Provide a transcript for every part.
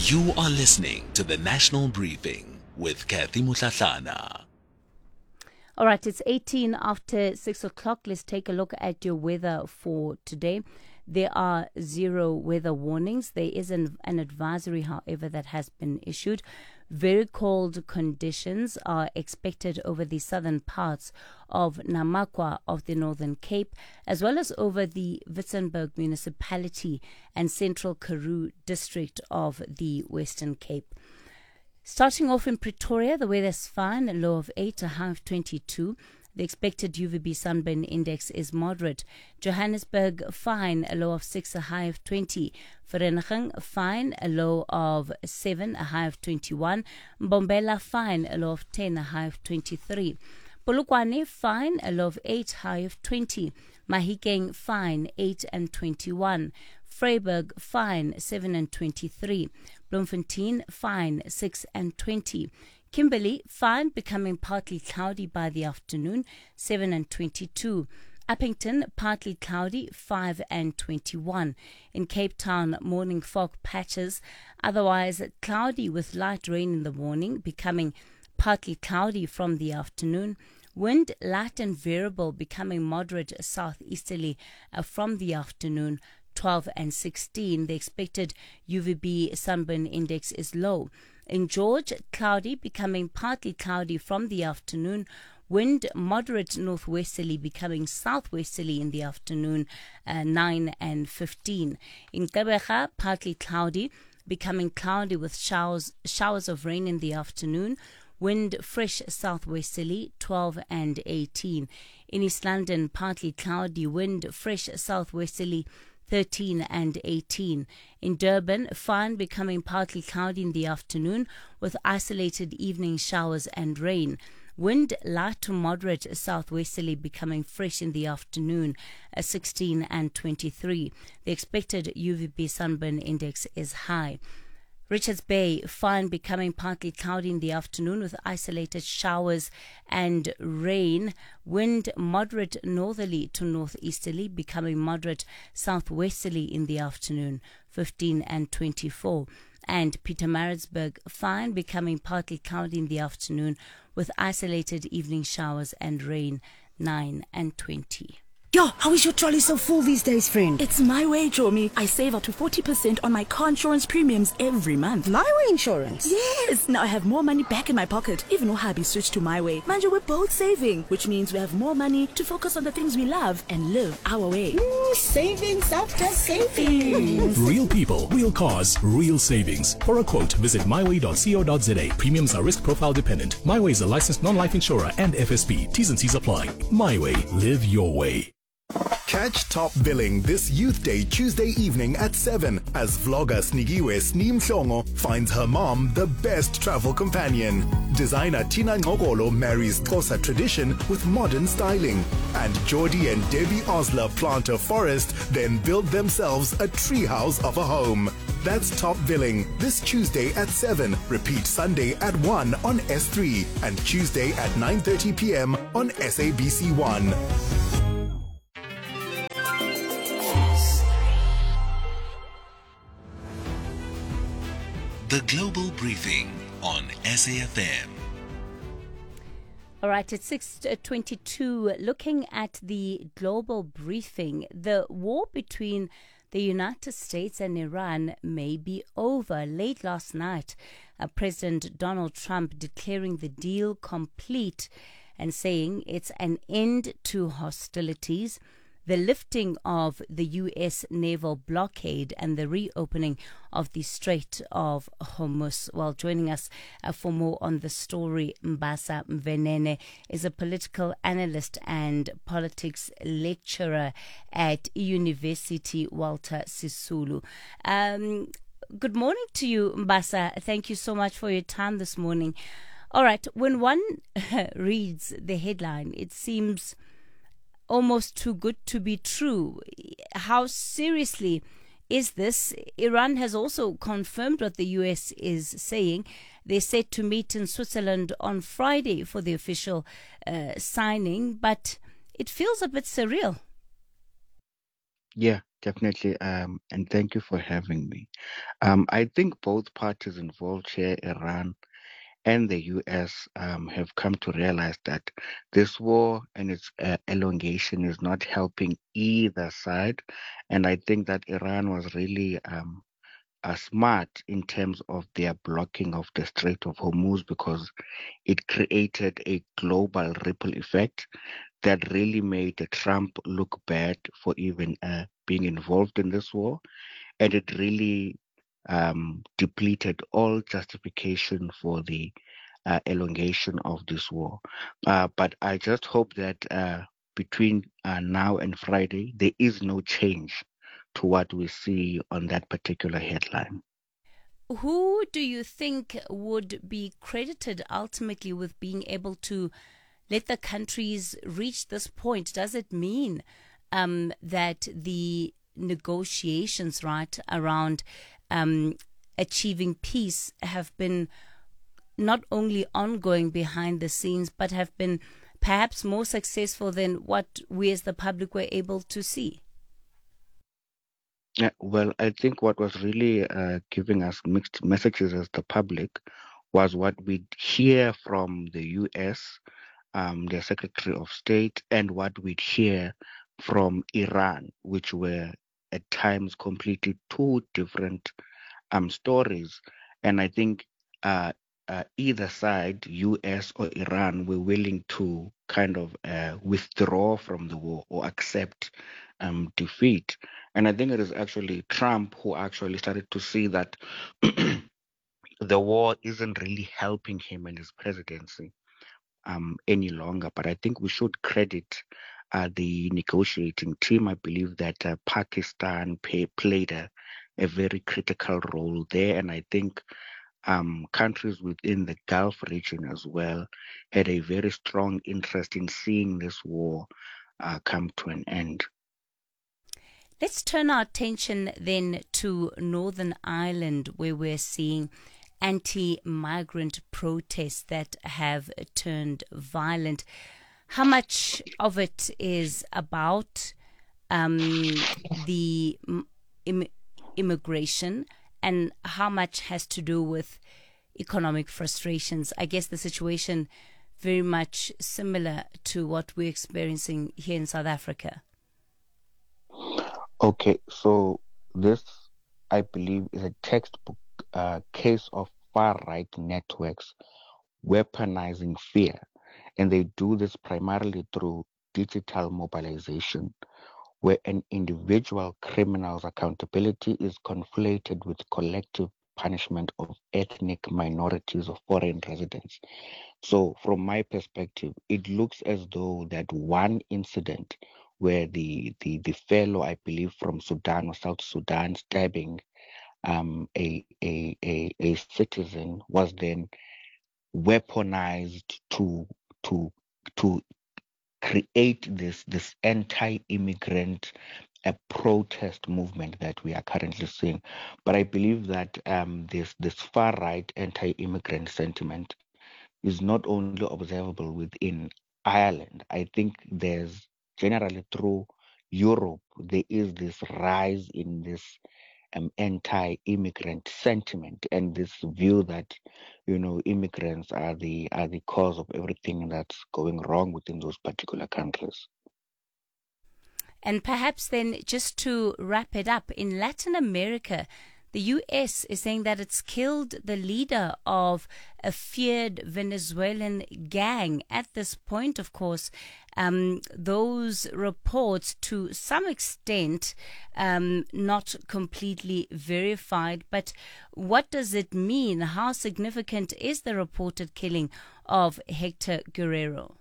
You are listening to the National Briefing with Kathy Mutlatlana. All right, it's 18 after 6 o'clock. Let's take a look at your weather for today. There are 0 weather warnings. There is an advisory, however, that has been issued. Very cold conditions are expected over the southern parts of Namakwa of the Northern Cape, as well as over the Witzenberg municipality and central Karoo district of the Western Cape. Starting off in Pretoria, the weather's fine, a low of 8, a high of 22. The expected UVB sunburn index is moderate. Johannesburg, fine, a low of 6, a high of 20. Vereeniging, fine, a low of 7, a high of 21. Mbombela, fine, a low of 10, a high of 23. Polokwane, fine, a low of 8, high of 20. Mahikeng, fine, 8 and 21. Vryburg, fine, 7 and 23. Bloemfontein, fine, 6 and 20. Kimberley, fine, becoming partly cloudy by the afternoon, 7 and 22. Uppington, partly cloudy, 5 and 21. In Cape Town, morning fog patches, otherwise cloudy with light rain in the morning, becoming partly cloudy from the afternoon. Wind light and variable, becoming moderate southeasterly from the afternoon, 12 and 16. The expected UVB sunburn index is low. In George, cloudy, becoming partly cloudy from the afternoon. Wind moderate northwesterly, becoming southwesterly in the afternoon, 9 and 15. In Gqeberha, partly cloudy, becoming cloudy with showers of rain in the afternoon. Wind fresh southwesterly, 12 and 18. In East London, partly cloudy, wind fresh southwesterly, 13 and 18. In Durban, fine, becoming partly cloudy in the afternoon with isolated evening showers and rain. Wind light to moderate southwesterly, becoming fresh in the afternoon, 16 and 23. The expected UVB sunburn index is high. Richards Bay, fine, becoming partly cloudy in the afternoon with isolated showers and rain. Wind moderate northerly to northeasterly, becoming moderate southwesterly in the afternoon, 15 and 24. And Pietermaritzburg, fine, becoming partly cloudy in the afternoon with isolated evening showers and rain, 9 and 20. Yo, how is your trolley so full these days, friend? It's My Way, Jomi. I save up to 40% on my car insurance premiums every month. My Way insurance? Yes! Now I have more money back in my pocket. Even though hubby switched to My Way. Manja, we're both saving, which means we have more money to focus on the things we love and live our way. Savings after savings. Real people, real cars, real savings. For a quote, visit myway.co.za. Premiums are risk profile dependent. My Way is a licensed non-life insurer and FSP. T's and C's apply. My Way. Live your way. Catch Top Billing this Youth Day Tuesday evening at 7 as vlogger Snigiwe Sneem Mhlongo finds her mom the best travel companion. Designer Tina Ngokolo marries Xhosa tradition with modern styling. And Geordie and Debbie Osler plant a forest, then build themselves a treehouse of a home. That's Top Billing this Tuesday at 7. Repeat Sunday at 1 on S3 and Tuesday at 9:30 p.m. on SABC1. The Global Briefing on SAFM. All right, it's 6:22. Looking at the global briefing, the war between the United States and Iran may be over. Late last night, President Donald Trump declaring the deal complete and saying it's an end to hostilities, the lifting of the U.S. naval blockade and the reopening of the Strait of Hormuz. Well, joining us for more on the story, Mbasa Mvenene is a political analyst and politics lecturer at University Walter Sisulu. Good morning to you, Mbasa. Thank you so much for your time this morning. All right, when one reads the headline, it seems almost too good to be true. How seriously is this? Iran has also confirmed what the U.S. is saying. They're set to meet in Switzerland on Friday for the official signing, but it feels a bit surreal. Yeah, definitely. And thank you for having me. I think both parties involved here, Iran and the US, have come to realize that this war and its elongation is not helping either side. And I think that Iran was really smart in terms of their blocking of the Strait of Hormuz because it created a global ripple effect that really made Trump look bad for even being involved in this war. And it really depleted all justification for the elongation of this war. But I just hope that between now and Friday, there is no change to what we see on that particular headline. Who do you think would be credited ultimately with being able to let the countries reach this point? Does it mean that the negotiations, right, around achieving peace have been not only ongoing behind the scenes, but have been perhaps more successful than what we as the public were able to see? Yeah, well, I think what was really giving us mixed messages as the public was what we hear from the US, their Secretary of State, and what we'd hear from Iran, which were at times completely two different stories. And I think either side, US or Iran, were willing to kind of withdraw from the war or accept defeat. And I think it is actually Trump who actually started to see that the war isn't really helping him in his presidency any longer. But I think we should credit the negotiating team. I believe that Pakistan played a very critical role there. And I think countries within the Gulf region as well had a very strong interest in seeing this war come to an end. Let's turn our attention then to Northern Ireland, where we're seeing anti-migrant protests that have turned violent. How much of it is about the immigration, and how much has to do with economic frustrations? I guess the situation very much similar to what we're experiencing here in South Africa. Okay, so this, I believe, is a textbook case of far-right networks weaponizing fear. And they do this primarily through digital mobilization, where an individual criminal's accountability is conflated with collective punishment of ethnic minorities or foreign residents. So from my perspective, it looks as though that one incident where the fellow, I believe from Sudan or South Sudan, stabbing a citizen was then weaponized to create this anti-immigrant protest movement that we are currently seeing. But I believe that this far-right anti-immigrant sentiment is not only observable within Ireland. I think there's generally through Europe, there is this rise in this anti-immigrant sentiment and this view that immigrants are the cause of everything that's going wrong within those particular countries. And perhaps then, just to wrap it up, in Latin America, the U.S. is saying that it's killed the leader of a feared Venezuelan gang. At this point, of course, those reports, to some extent, not completely verified. But what does it mean? How significant is the reported killing of Hector Guerrero?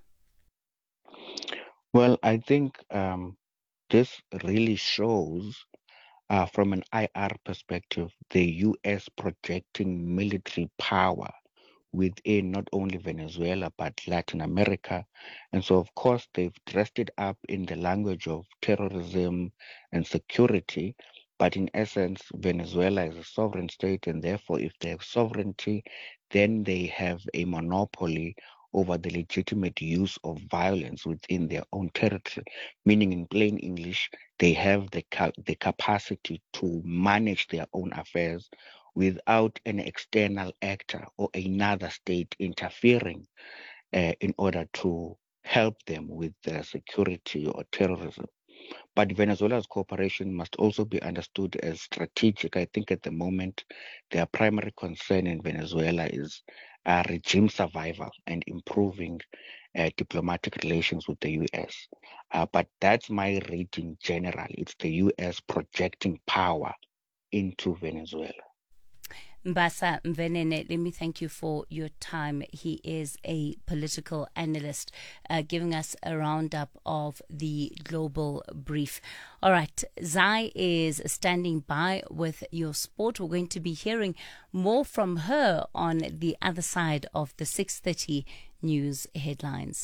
Well, I think this really shows from an IR perspective, the U.S. projecting military power within not only Venezuela, but Latin America. And so, of course, they've dressed it up in the language of terrorism and security. But in essence, Venezuela is a sovereign state, and therefore, if they have sovereignty, then they have a monopoly over the legitimate use of violence within their own territory, meaning in plain English, they have the capacity to manage their own affairs without an external actor or another state interfering in order to help them with their security or terrorism. But Venezuela's cooperation must also be understood as strategic. I think at the moment, their primary concern in Venezuela is regime survival and improving diplomatic relations with the U.S. But that's my read in general. It's the U.S. projecting power into Venezuela. Mbasa Mvenene, let me thank you for your time. He is a political analyst giving us a roundup of the global brief. All right, Zai is standing by with your sport. We're going to be hearing more from her on the other side of the 6:30 news headlines.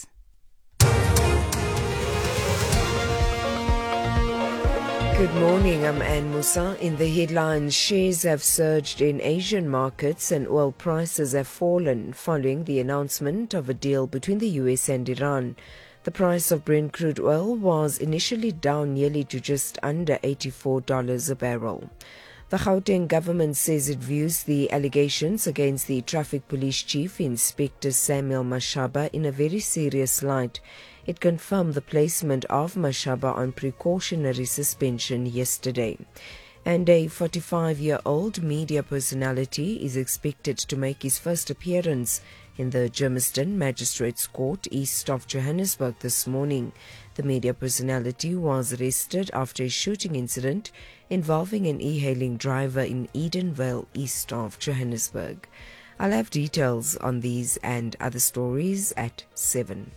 Good morning, I'm Anne Musa. In the headlines, shares have surged in Asian markets and oil prices have fallen following the announcement of a deal between the US and Iran. The price of Brent crude oil was initially down nearly to just under $84 a barrel. The Gauteng government says it views the allegations against the Traffic Police Chief Inspector Samuel Mashaba in a very serious light. It confirmed the placement of Mashaba on precautionary suspension yesterday. And a 45-year-old media personality is expected to make his first appearance in the Germiston Magistrates Court east of Johannesburg this morning. The media personality was arrested after a shooting incident involving an e-hailing driver in Edenvale east of Johannesburg. I'll have details on these and other stories at 7.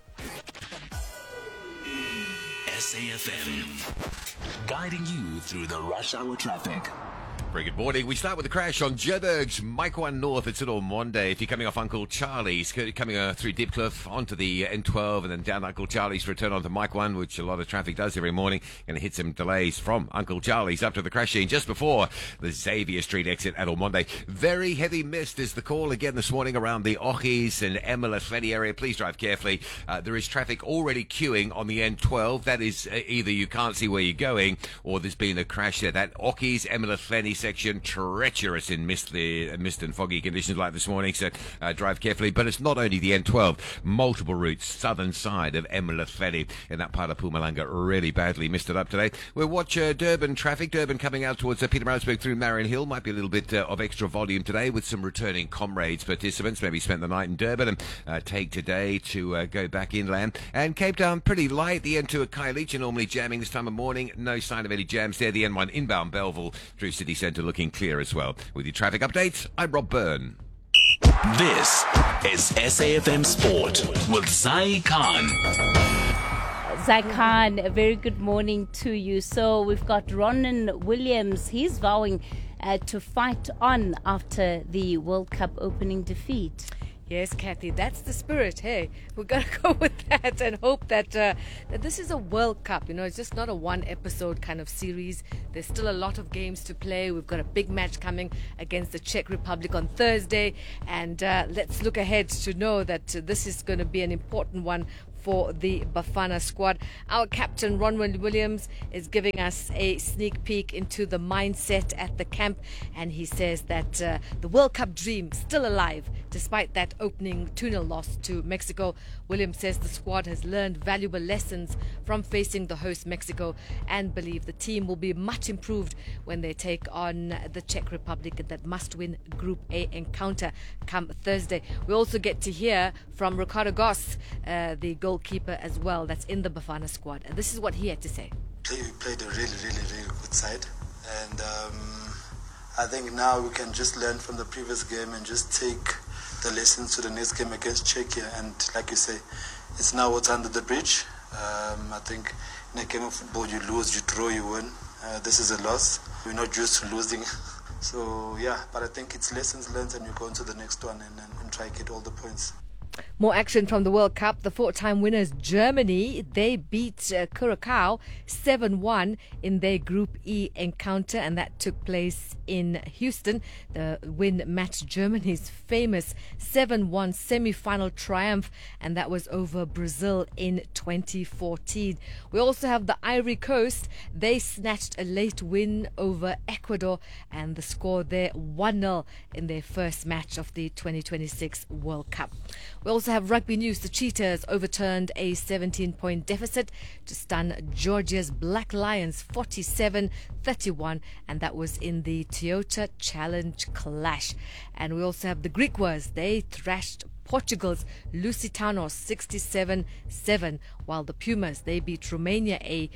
SAFM, guiding you through the rush hour traffic. Very good morning. We start with a crash on Joburg's Mike 1 North at St. Monday. If you're coming off Uncle Charlie's, coming through Dipcliff onto the N12 and then down Uncle Charlie's to return onto Mike 1, which a lot of traffic does every morning. Going to hit some delays from Uncle Charlie's up to the crash scene just before the Xavier Street exit at Monday. Very heavy mist is the call again this morning around the Ochis and Emelafeni area. Please drive carefully. There is traffic already queuing on the N12. That is either you can't see where you're going or there's been a crash there. That Ochis Emelafeni section treacherous in mist and foggy conditions like this morning, so drive carefully. But it's not only the N12, multiple routes southern side of Emelafeni in that part of Mpumalanga really badly misted up today. We'll watch Durban traffic. Durban coming out towards Pietermaritzburg through Marion Hill. Might be a little bit of extra volume today with some returning Comrades participants. Maybe spent the night in Durban and take today to go back inland. And Cape Town pretty light. The N2 at Khayelitsha normally jamming this time of morning. No sign of any jams there. The N1 inbound Belleville through city centre looking clear as well. With your traffic updates, I'm Rob Byrne. This is SAFM Sport with Zai Khan. Zai Khan, a very good morning to you. So we've got Ronwen Williams. He's vowing to fight on after the World Cup opening defeat. Yes, Kathy, that's the spirit. Hey, we've got to go with that and hope that that this is a World Cup. You know, it's just not a one-episode kind of series. There's still a lot of games to play. We've got a big match coming against the Czech Republic on Thursday. And let's look ahead to know that this is going to be an important one for the Bafana squad. Our captain, Ronwen Williams, is giving us a sneak peek into the mindset at the camp, and he says that the World Cup dream still alive despite that opening 2-0 loss to Mexico. Williams says the squad has learned valuable lessons from facing the host Mexico and believe the team will be much improved when they take on the Czech Republic in that must-win Group A encounter come Thursday. We also get to hear from Ricardo Goss, the goalkeeper as well, that's in the Bafana squad. And this is what he had to say. We played a really good side. And I think now we can just learn from the previous game and just take the lessons to the next game against Czechia. And like you say, it's now what's under the bridge. I think in a game of football, you lose, you draw, you win. This is a loss. We're not used to losing. So, yeah, but I think it's lessons learned and you go on to the next one and try to get all the points. More action from the World Cup. The 4-time winners Germany, they beat Curacao 7-1 in their Group E encounter, and that took place in Houston. The win matched Germany's famous 7-1 semi-final triumph, and that was over Brazil in 2014. We also have the Ivory Coast. They snatched a late win over Ecuador, and the score there 1-0 in their first match of the 2026 World Cup. We also have rugby news. The Cheetahs overturned a 17-point deficit to stun Georgia's Black Lions 47-31, and that was in the Toyota Challenge Clash. And we also have the Greek Wars. They thrashed Portugal's Lusitanos 67-7, while the Pumas, they beat Romania A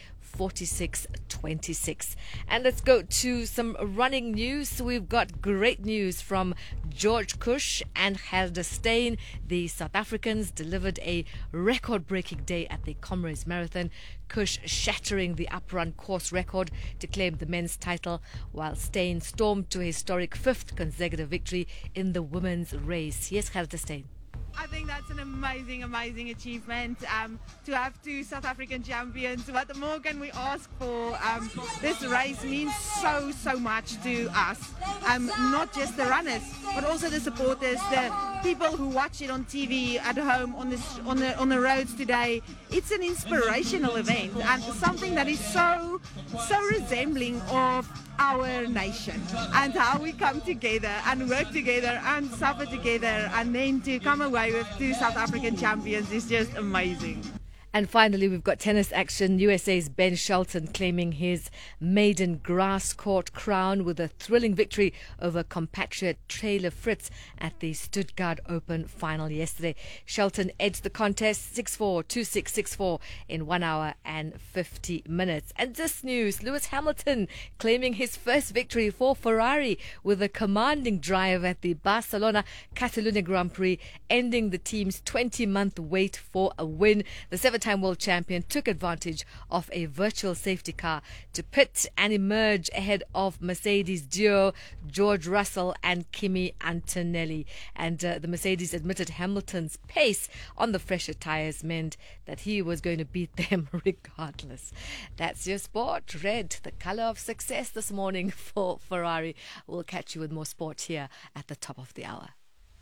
46-26. And let's go to some running news. We've got great news from George Kush and Helder Steyn. The South Africans delivered a record-breaking day at the Comrades Marathon. Kush shattering the uprun course record to claim the men's title, while Steyn stormed to a historic 5th consecutive victory in the women's race. Here's Helder Steyn. I think that's an amazing achievement to have 2 South African champions. What more can we ask for? This race means so much to us, not just the runners, but also the supporters, the people who watch it on TV at home, on the roads today. It's an inspirational event and something that is so resembling of our nation and how we come together and work together and suffer together, and then to come away with 2 South African champions is just amazing. And finally, we've got tennis action. USA's Ben Shelton claiming his maiden grass court crown with a thrilling victory over compatriot Taylor Fritz at the Stuttgart Open final yesterday. Shelton edged the contest 6-4, 2-6, 6-4 in 1 hour and 50 minutes. And this news, Lewis Hamilton claiming his first victory for Ferrari with a commanding drive at the Barcelona Catalunya Grand Prix, ending the team's 20-month wait for a win. The 7-time world champion took advantage of a virtual safety car to pit and emerge ahead of Mercedes duo George Russell and Kimi Antonelli. And the Mercedes admitted Hamilton's pace on the fresher tyres meant that he was going to beat them regardless. That's your sport. Red, the colour of success this morning for Ferrari. We'll catch you with more sport here at the top of the hour.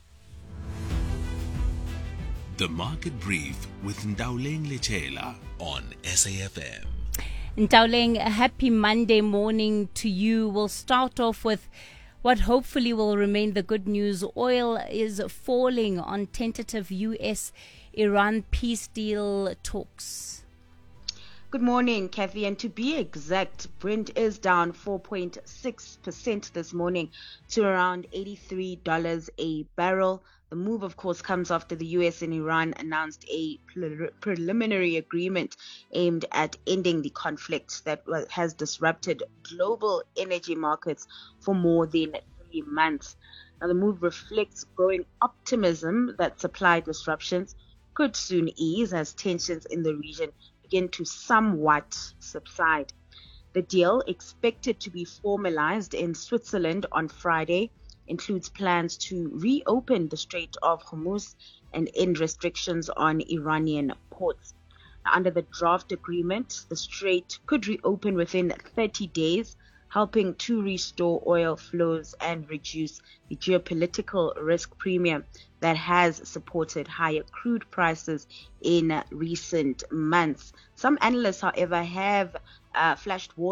The Market Brief with Ndauleng Lechela on SAFM. Ndauleng, a happy Monday morning to you. We'll start off with what hopefully will remain the good news. Oil is falling on tentative US-Iran peace deal talks. Good morning, Kathy. And to be exact, Brent is down 4.6% this morning to around $83 a barrel. The move, of course, comes after the US and Iran announced a preliminary agreement aimed at ending the conflict that has disrupted global energy markets for more than 3 months. Now, the move reflects growing optimism that supply disruptions could soon ease as tensions in the region begin to somewhat subside. The deal, expected to be formalized in Switzerland on Friday, includes plans to reopen the Strait of Hormuz and end restrictions on Iranian ports. Under the draft agreement, the strait could reopen within 30 days, helping to restore oil flows and reduce the geopolitical risk premium that has supported higher crude prices in recent months. Some analysts, however, have flashed warning